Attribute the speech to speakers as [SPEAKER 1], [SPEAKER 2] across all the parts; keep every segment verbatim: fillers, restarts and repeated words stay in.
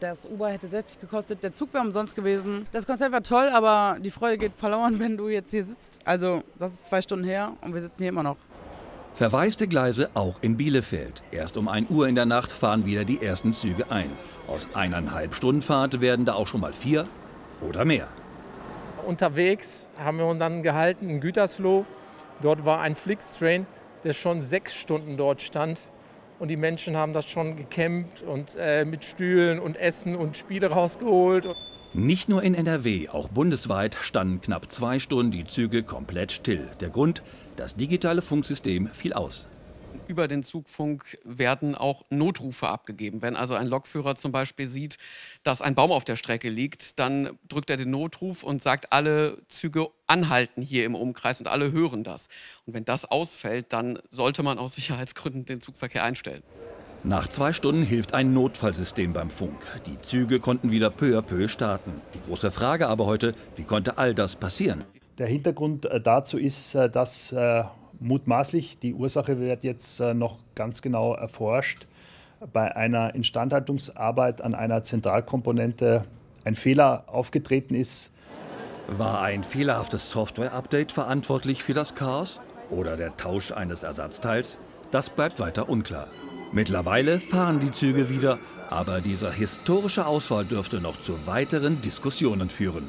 [SPEAKER 1] Das Uber hätte sechzig gekostet, der Zug wäre umsonst gewesen. Das Konzert war toll, aber die Freude geht verloren, wenn du jetzt hier sitzt. Also, das ist zwei Stunden her und wir sitzen hier immer noch.
[SPEAKER 2] Verwaiste Gleise auch in Bielefeld. Erst um ein Uhr in der Nacht fahren wieder die ersten Züge ein. Aus eineinhalb Stunden Fahrt werden da auch schon mal vier oder mehr.
[SPEAKER 3] Unterwegs haben wir uns dann gehalten in Gütersloh. Dort war ein Flixtrain, der schon sechs Stunden dort stand. Und die Menschen haben das schon gecampt und äh, mit Stühlen und Essen und Spiele rausgeholt.
[SPEAKER 2] Nicht nur in N R W, auch bundesweit standen knapp zwei Stunden die Züge komplett still. Der Grund, das digitale Funksystem fiel aus.
[SPEAKER 4] Über den Zugfunk werden auch Notrufe abgegeben. Wenn also ein Lokführer zum Beispiel sieht, dass ein Baum auf der Strecke liegt, dann drückt er den Notruf und sagt, alle Züge anhalten hier im Umkreis und alle hören das. Und wenn das ausfällt, dann sollte man aus Sicherheitsgründen den Zugverkehr einstellen.
[SPEAKER 2] Nach zwei Stunden hilft ein Notfallsystem beim Funk. Die Züge konnten wieder peu à peu starten. Die große Frage aber heute, wie konnte all das passieren?
[SPEAKER 5] Der Hintergrund dazu ist, dass mutmaßlich, die Ursache wird jetzt noch ganz genau erforscht, bei einer Instandhaltungsarbeit an einer Zentralkomponente ein Fehler aufgetreten ist.
[SPEAKER 2] War ein fehlerhaftes Software-Update verantwortlich für das Chaos? Oder der Tausch eines Ersatzteils? Das bleibt weiter unklar. Mittlerweile fahren die Züge wieder, aber dieser historische Ausfall dürfte noch zu weiteren Diskussionen führen.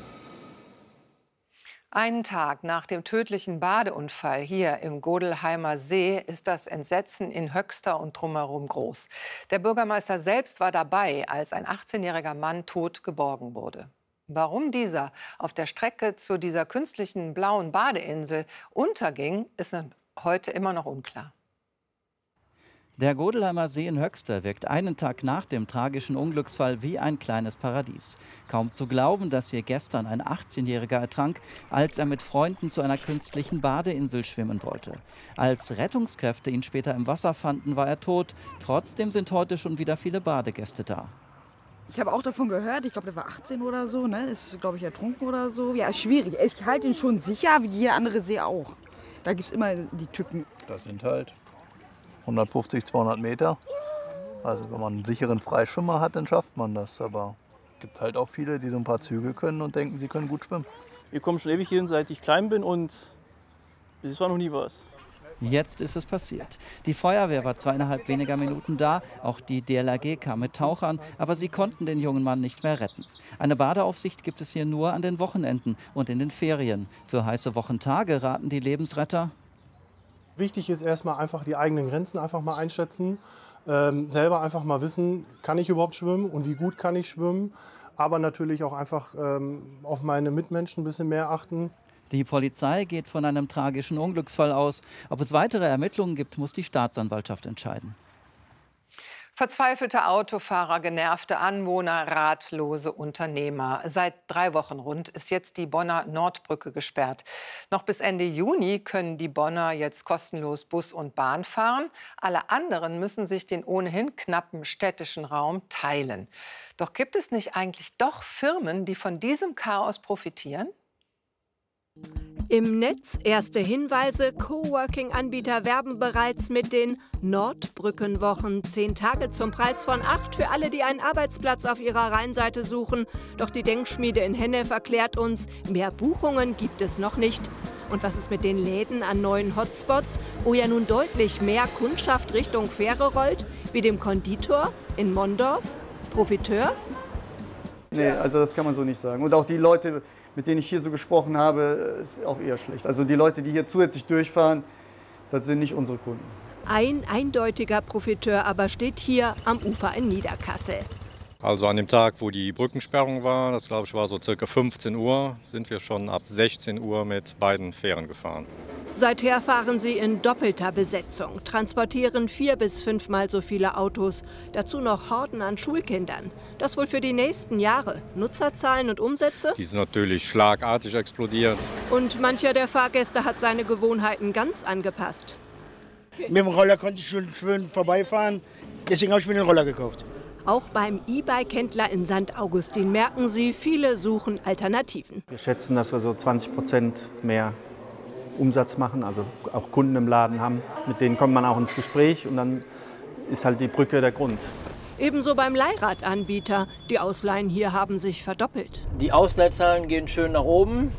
[SPEAKER 6] Einen Tag nach dem tödlichen Badeunfall hier im Godelheimer See ist das Entsetzen in Höxter und drumherum groß. Der Bürgermeister selbst war dabei, als ein achtzehnjähriger Mann tot geborgen wurde. Warum dieser auf der Strecke zu dieser künstlichen blauen Badeinsel unterging, ist heute immer noch unklar.
[SPEAKER 7] Der Godelheimer See in Höxter wirkt einen Tag nach dem tragischen Unglücksfall wie ein kleines Paradies. Kaum zu glauben, dass hier gestern ein achtzehnjähriger ertrank, als er mit Freunden zu einer künstlichen Badeinsel schwimmen wollte. Als Rettungskräfte ihn später im Wasser fanden, war er tot. Trotzdem sind heute schon wieder viele Badegäste da.
[SPEAKER 8] Ich habe auch davon gehört, ich glaube, der war achtzehn oder so, ne? Ist, glaube ich, ertrunken oder so. Ja, schwierig. Ich halte ihn schon sicher, wie jeder andere See auch. Da gibt es immer die Tücken.
[SPEAKER 9] Das sind halt hundertfünfzig, zweihundert Meter. Also wenn man einen sicheren Freischwimmer hat, dann schafft man das. Aber es gibt halt auch viele, die so ein paar Züge können und denken, sie können gut schwimmen.
[SPEAKER 10] Wir kommen schon ewig hin, seit ich klein bin und es war noch nie was.
[SPEAKER 7] Jetzt ist es passiert. Die Feuerwehr war zweieinhalb weniger Minuten da, auch die D L R G kam mit Tauchern, aber sie konnten den jungen Mann nicht mehr retten. Eine Badeaufsicht gibt es hier nur an den Wochenenden und in den Ferien. Für heiße Wochentage raten die Lebensretter:
[SPEAKER 11] Wichtig ist erstmal einfach die eigenen Grenzen einfach mal einschätzen, ähm, selber einfach mal wissen, kann ich überhaupt schwimmen und wie gut kann ich schwimmen, aber natürlich auch einfach ähm, auf meine Mitmenschen ein bisschen mehr achten.
[SPEAKER 7] Die Polizei geht von einem tragischen Unglücksfall aus. Ob es weitere Ermittlungen gibt, muss die Staatsanwaltschaft entscheiden.
[SPEAKER 6] Verzweifelte Autofahrer, genervte Anwohner, ratlose Unternehmer. Seit drei Wochen rund ist jetzt die Bonner Nordbrücke gesperrt. Noch bis Ende Juni können die Bonner jetzt kostenlos Bus und Bahn fahren. Alle anderen müssen sich den ohnehin knappen städtischen Raum teilen. Doch gibt es nicht eigentlich doch Firmen, die von diesem Chaos profitieren?
[SPEAKER 12] Im Netz erste Hinweise, Coworking-Anbieter werben bereits mit den Nordbrückenwochen. Zehn Tage zum Preis von acht für alle, die einen Arbeitsplatz auf ihrer Rheinseite suchen. Doch die Denkschmiede in Hennef erklärt uns, mehr Buchungen gibt es noch nicht. Und was ist mit den Läden an neuen Hotspots, wo ja nun deutlich mehr Kundschaft Richtung Fähre rollt, wie dem Konditor in Mondorf? Profiteur?
[SPEAKER 13] Nee, also das kann man so nicht sagen. Und auch die Leute, mit denen ich hier so gesprochen habe, ist auch eher schlecht. Also die Leute, die hier zusätzlich durchfahren, das sind nicht unsere Kunden.
[SPEAKER 12] Ein eindeutiger Profiteur aber steht hier am Ufer in Niederkassel.
[SPEAKER 14] Also an dem Tag, wo die Brückensperrung war, das glaube ich war so circa fünfzehn Uhr, sind wir schon ab sechzehn Uhr mit beiden Fähren gefahren.
[SPEAKER 12] Seither fahren sie in doppelter Besetzung, transportieren vier bis fünfmal so viele Autos, dazu noch Horden an Schulkindern. Das wohl für die nächsten Jahre. Nutzerzahlen und Umsätze?
[SPEAKER 14] Die sind natürlich schlagartig explodiert.
[SPEAKER 12] Und mancher der Fahrgäste hat seine Gewohnheiten ganz angepasst.
[SPEAKER 15] Mit dem Roller konnte ich schon schön vorbeifahren, deswegen habe ich mir den Roller gekauft.
[SPEAKER 12] Auch beim E-Bike-Händler in Sankt Augustin merken sie, viele suchen Alternativen.
[SPEAKER 16] Wir schätzen, dass wir so zwanzig Prozent mehr Umsatz machen, also auch Kunden im Laden haben. Mit denen kommt man auch ins Gespräch und dann ist halt die Brücke der Grund.
[SPEAKER 12] Ebenso beim Leihradanbieter. Die Ausleihen hier haben sich verdoppelt.
[SPEAKER 17] Die Ausleihzahlen gehen schön nach oben.